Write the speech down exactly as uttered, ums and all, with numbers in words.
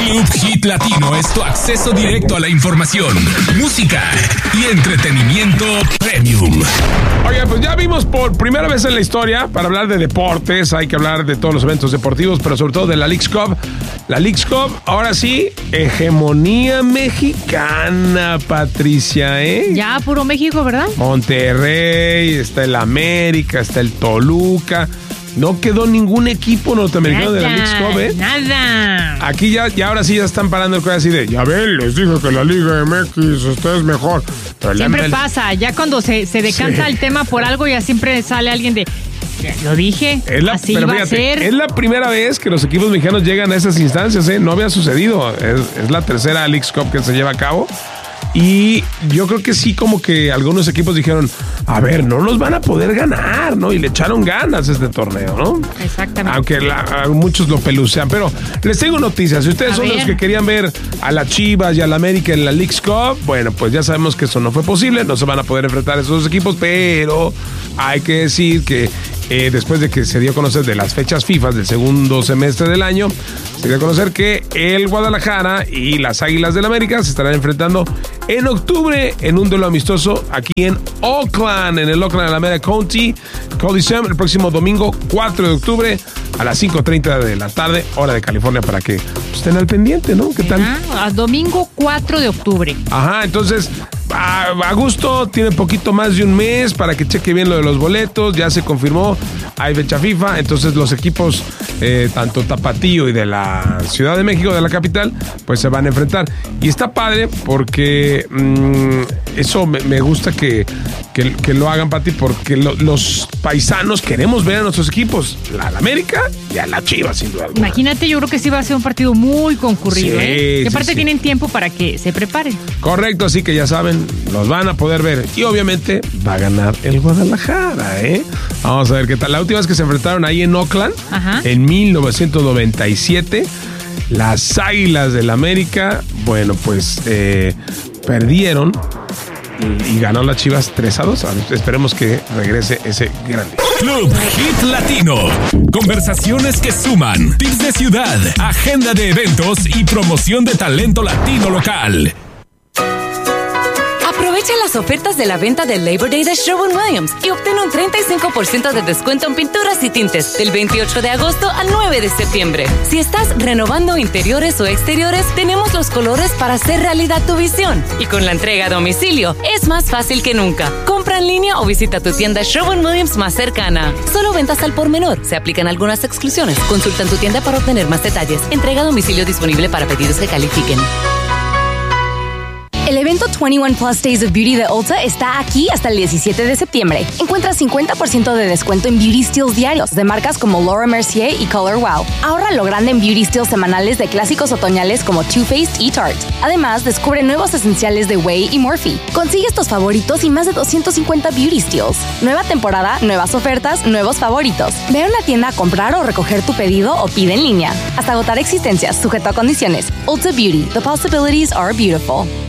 Club Hit Latino es tu acceso directo a la información, música y entretenimiento premium. Oye, pues ya vimos por primera vez en la historia, para hablar de deportes, hay que hablar de todos los eventos deportivos, pero sobre todo de la Leagues Cup. La Leagues Cup, ahora sí, hegemonía mexicana, Patricia, ¿eh? Ya, puro México, ¿verdad? Monterrey, está el América, está el Toluca. No quedó ningún equipo norteamericano nada, de la Leagues Cup, ¿eh? Nada. Aquí ya, ya ahora sí ya están parando el cuello así de, ya ven, les dije que la Liga M X, usted es mejor. Pero siempre M L... pasa, ya cuando se, se decanta sí. el tema por algo, ya siempre sale alguien de, lo dije, es la, así pero va fíjate, a ser. Es la primera vez que los equipos mexicanos llegan a esas instancias, ¿eh? No había sucedido. Es, es la tercera Leagues Cup que se lleva a cabo. Y yo creo que sí, como que algunos equipos dijeron, a ver, no nos van a poder ganar, ¿no? Y le echaron ganas a este torneo, ¿no? Exactamente. Aunque la, muchos lo pelucean. Pero les tengo noticias. Si ustedes a son ver. los que querían ver a las Chivas y a la América en la Leagues Cup, bueno, pues ya sabemos que eso no fue posible. No se van a poder enfrentar a esos dos equipos, pero hay que decir que eh, después de que se dio a conocer de las fechas FIFA del segundo semestre del año, se dio a conocer que el Guadalajara y las Águilas del América se estarán enfrentando en octubre en un duelo amistoso aquí en Oakland, en el Oakland Alameda County Coliseum, el próximo domingo cuatro de octubre a las cinco treinta de la tarde, hora de California, para que pues, estén al pendiente, ¿no? ¿Qué tal? Ah, domingo cuatro de octubre. Ajá, entonces a, a gusto, tiene poquito más de un mes para que cheque bien lo de los boletos, ya se confirmó, hay fecha FIFA, entonces los equipos eh, tanto Tapatío y de la Ciudad de México, de la capital, pues se van a enfrentar. Y está padre porque mmm, eso me, me gusta que, que, que lo hagan, Pati, porque lo, los paisanos queremos ver a nuestros equipos, a la América y a la Chivas, sin duda alguna. Imagínate, yo creo que sí va a ser un partido muy concurrido, sí, ¿eh? Que aparte sí, sí. tienen tiempo para que se preparen. Correcto, así que ya saben, los van a poder ver. Y obviamente va a ganar el Guadalajara, ¿eh? Vamos a ver qué tal. La última vez que se enfrentaron ahí en Oakland, Ajá. en mil novecientos noventa y siete, las Águilas del América, bueno, pues eh, perdieron y, y ganó las Chivas tres a dos. Esperemos que regrese ese grande. Club Hit Latino. Conversaciones que suman. Tips de ciudad, agenda de eventos y promoción de talento latino local. Aprovecha las ofertas de la venta del Labor Day de Sherwin-Williams y obtén un treinta y cinco por ciento de descuento en pinturas y tintes del veintiocho de agosto al nueve de septiembre. Si estás renovando interiores o exteriores, tenemos los colores para hacer realidad tu visión. Y con la entrega a domicilio, es más fácil que nunca. Compra en línea o visita tu tienda Sherwin-Williams más cercana. Solo ventas al por menor. Se aplican algunas exclusiones. Consulta en tu tienda para obtener más detalles. Entrega a domicilio disponible para pedidos que califiquen. El evento veintiuno Plus Days of Beauty de Ulta está aquí hasta el diecisiete de septiembre. Encuentra cincuenta por ciento de descuento en Beauty Steals diarios de marcas como Laura Mercier y Color Wow. Ahorra lo grande en Beauty Steals semanales de clásicos otoñales como Too Faced y Tarte. Además, descubre nuevos esenciales de Way y Morphe. Consigue estos favoritos y más de doscientos cincuenta Beauty Steals. Nueva temporada, nuevas ofertas, nuevos favoritos. Ve a una tienda a comprar o recoger tu pedido o pide en línea. Hasta agotar existencias, sujeto a condiciones. Ulta Beauty. The possibilities are beautiful.